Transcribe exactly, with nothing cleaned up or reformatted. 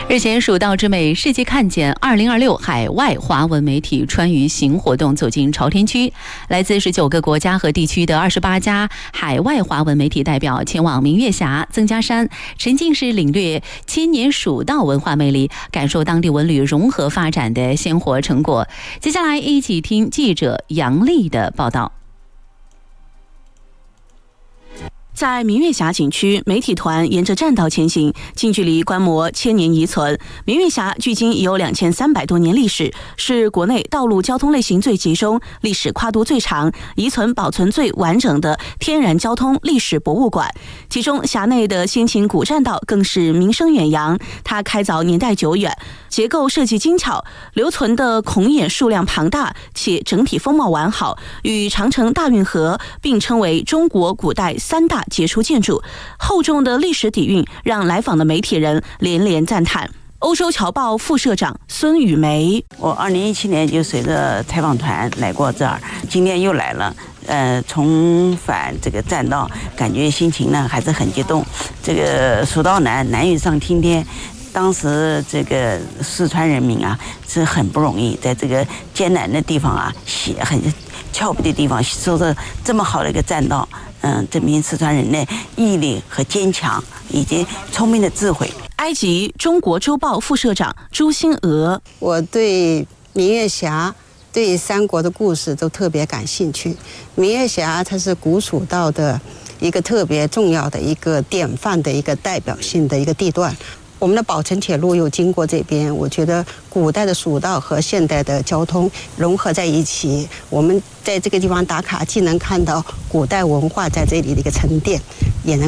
日前，蜀道之美世界看见二零二六海外华文媒体川渝行活动走进朝天区，来自十九个国家和地区的二十八家海外华文媒体代表前往明月峡、曾家山，沉浸式领略千年蜀道文化魅力，感受当地文旅融合发展的鲜活成果。接下来一起听记者杨丽的报道。 在明月峡景区，媒体团沿着栈道前行，近距离观摩千年遗存。明月峡距今已有两千三百多年历史，是国内道路交通类型最集中、历史跨度最长、遗存保存最完整的天然交通历史博物馆。其中，峡内的先秦古栈道更是名声远扬。它开凿年代久远，结构设计精巧，留存的孔眼数量庞大，且整体风貌完好，与长城大运河并称为中国古代三大杰出建筑，厚重的历史底蕴让来访的媒体人连连赞叹。欧洲侨报副社长孙雨梅： 我二零一七年就随着采访团来过这儿，今天又来了。呃，重返这个栈道，感觉心情呢还是很激动。这个蜀道难，难于上青天。当时这个四川人民啊是很不容易，在这个艰难的地方啊，很峭壁的地方修着这么好的一个栈道。嗯，证明四川人的毅力和坚强，以及聪明的智慧。 埃及中国周报副社长朱新娥： 我对明月峡、对三国的故事都特别感兴趣。明月峡它是古蜀道的一个特别重要的一个典范的一个代表性的一个地段。我们的宝成铁路又经过这边，我觉得古代的蜀道和现代的交通融合在一起，我们在这个地方打卡，既能看到古代文化在这里的一个沉淀，也能